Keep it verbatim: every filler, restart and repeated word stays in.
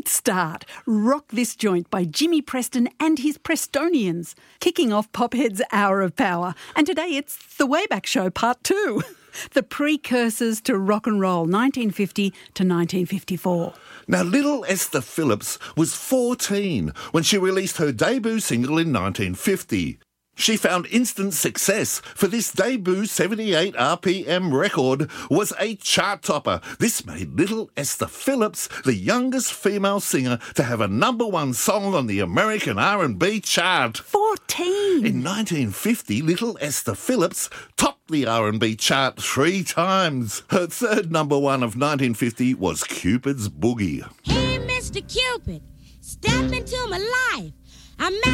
great start. Rock This Joint by Jimmy Preston and his Prestonians, kicking off Pophead's Hour of Power. And today it's The Wayback Show Part two, the precursors to rock and roll, nineteen fifty to nineteen fifty-four. Now, little Esther Phillips was fourteen when she released her debut single in nineteen fifty. She found instant success, for this debut seventy-eight R P M record was a chart topper. This made little Esther Phillips the youngest female singer to have a number one song on the American R and B chart. fourteen! In nineteen fifty, little Esther Phillips topped the R and B chart three times. Her third number one of nineteen fifty was Cupid's Boogie. Hey, Mister Cupid, step into my life. I'm